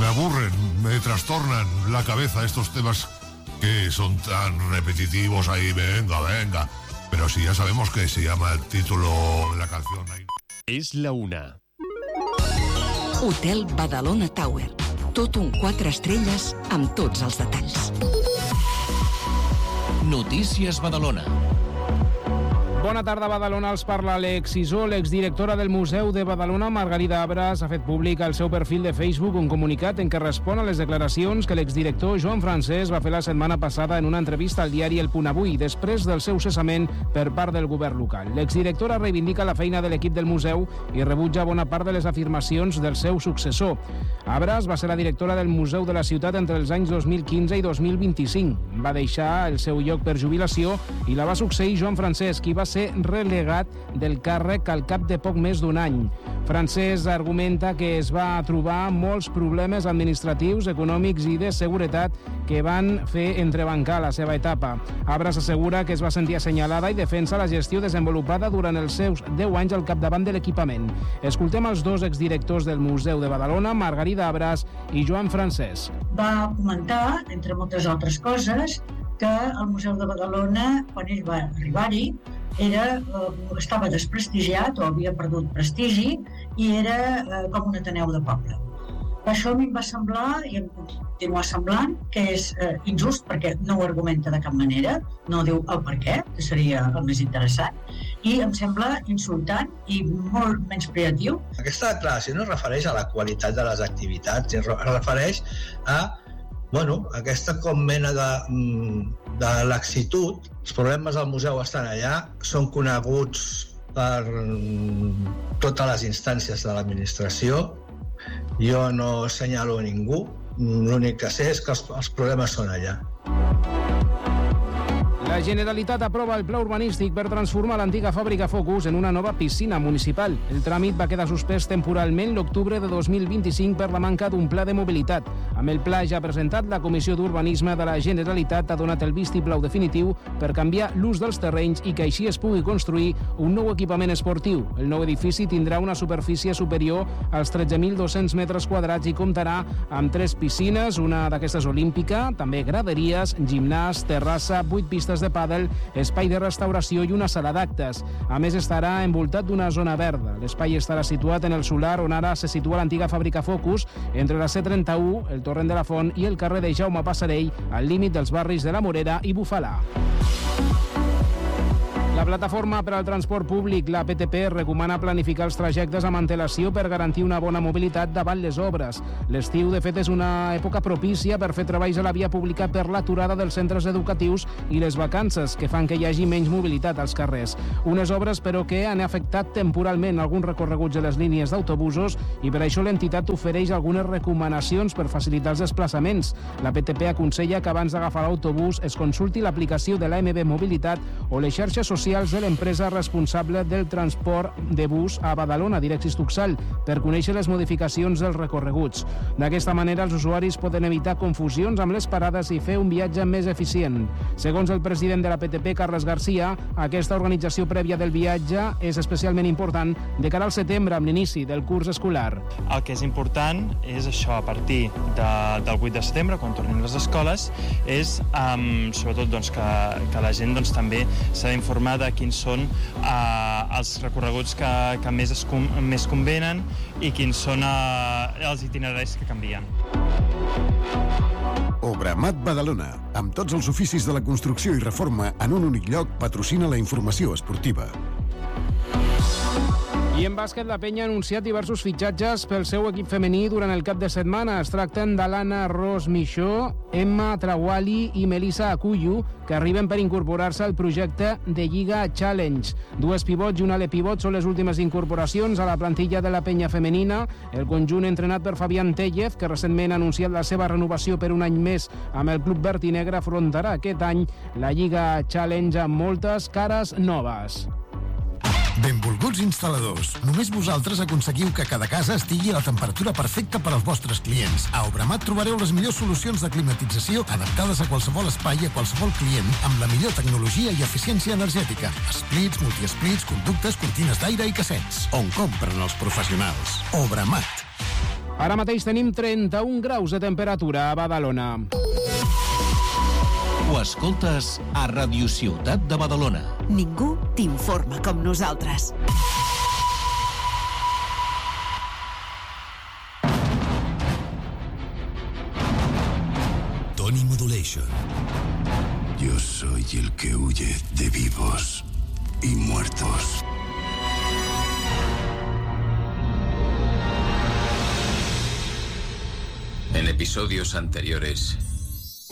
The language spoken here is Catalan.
aburren, me trastornan la cabeza estos temas que son tan repetitivos ahí, venga. Pero si ya sabemos que se llama el título de la canción. És la una. Hotel Badalona Tower. Tot un 4 estrelles amb tots els detalls. Notícies Badalona. Bona tarda, Badalona. Els parla Alex Sisó. L'exdirectora del Museu de Badalona, Margarida Abras, ha fet públic al seu perfil de Facebook un comunicat en què respon a les declaracions que l'exdirector Joan Francesc va fer la setmana passada en una entrevista al diari El Punt Avui, després del seu cessament per part del govern local. L'exdirectora reivindica la feina de l'equip del museu i rebutja bona part de les afirmacions del seu successor. Abras va ser la directora del Museu de la Ciutat entre els anys 2015 i 2025. Va deixar el seu lloc per jubilació i la va succeir Joan Francesc, qui va ser relegat del càrrec al cap de poc més d'un any. Francesc argumenta que es va trobar molts problemes administratius, econòmics i de seguretat que van fer entrebancar la seva etapa. Abras assegura que es va sentir assenyalada i defensa la gestió desenvolupada durant els seus 10 anys al capdavant de l'equipament. Escoltem els dos exdirectors del Museu de Badalona, Margarida Abras i Joan Francesc. Va comentar, entre moltes altres coses, que el Museu de Badalona, quan ell va arribar-hi, estava desprestigiat o havia perdut prestigi i era com un ateneu de poble. Això a mi em va semblar, i em continua semblant, que és injust, perquè no ho argumenta de cap manera, no diu el per què, que seria el més interessant, i em sembla insultant i molt menys creatiu. Aquesta declaració no es refereix a la qualitat de les activitats, es refereix a aquesta com mena de laxitud. Els problemes del museu estan allà, són coneguts per totes les instàncies de l'administració. Jo no assenyalo a ningú, l'únic que sé és que els problemes són allà. La Generalitat aprova el pla urbanístic per transformar l'antiga fàbrica Focus en una nova piscina municipal. El tràmit va quedar suspès temporalment l'octubre de 2025 per la manca d'un pla de mobilitat. Amb el pla ja presentat, la Comissió d'Urbanisme de la Generalitat ha donat el vistiplau definitiu per canviar l'ús dels terrenys i que així es pugui construir un nou equipament esportiu. El nou edifici tindrà una superfície superior als 13.200 metres quadrats i comptarà amb 3 piscines, una d'aquestes olímpica, també graderies, gimnàs, terrassa, 8 pistes de pàdel, espai de restauració i una sala d'actes. A més, estarà envoltat d'una zona verda. L'espai estarà situat en el solar on ara se situa l'antiga fàbrica Focus, entre la C31, el torrent de la Font i el carrer de Jaume Passarell, al límit dels barris de la Morera i Bufalà. La plataforma per al transport públic, la PTP, recomana planificar els trajectes amb antelació per garantir una bona mobilitat davant les obres. L'estiu, de fet, és una època propícia per fer treballs a la via pública per l'aturada dels centres educatius i les vacances, que fan que hi hagi menys mobilitat als carrers. Unes obres, però, que han afectat temporalment alguns recorreguts de les línies d'autobusos i per això l'entitat ofereix algunes recomanacions per facilitar els desplaçaments. La PTP aconsella que abans d'agafar l'autobús es consulti l'aplicació de l'AMB Mobilitat o les xarxes socials de l'empresa responsable del transport de bus a Badalona, Direxis Tuxal, per conèixer les modificacions dels recorreguts. D'aquesta manera, els usuaris poden evitar confusions amb les parades i fer un viatge més eficient. Segons el president de la PTP, Carles Garcia, aquesta organització prèvia del viatge és especialment important de cara al setembre, amb l'inici del curs escolar. El que és important és això, a partir del 8 de setembre, quan tornin les escoles, és sobretot que la gent també s'ha d'informar de quins són els recorreguts que més convenen i quins són els itineraris que canvien. Obramat Badalona, amb tots els oficis de la construcció i reforma en un únic lloc, patrocina la informació esportiva. I en bàsquet, la Penya ha anunciat diversos fitxatges pel seu equip femení durant el cap de setmana. Es tracten d'Alana Ros Michó, Emma Trawali i Melissa Acuyu, que arriben per incorporar-se al projecte de Lliga Challenge. 2 pivots i un ale pivot són les últimes incorporacions a la plantilla de la Penya femenina. El conjunt entrenat per Fabián Tellez, que recentment ha anunciat la seva renovació per un any més amb el club verd i negre, afrontarà aquest any la Lliga Challenge amb moltes cares noves. Benvolguts instal·ladors, només vosaltres aconseguiu que cada casa estigui a la temperatura perfecta per als vostres clients. A Obramat trobareu les millors solucions de climatització adaptades a qualsevol espai i a qualsevol client amb la millor tecnologia i eficiència energètica. Splits, multisplits, conductes, cortines d'aire i cassets. On compren els professionals. Obramat. Ara mateix tenim 31 graus de temperatura a Badalona. Ho escoltes a Radio Ciutat de Badalona. Ningú t'informa com nosaltres. Tony Modulation. Yo soy el que huye de vivos y muertos. En episodios anteriores,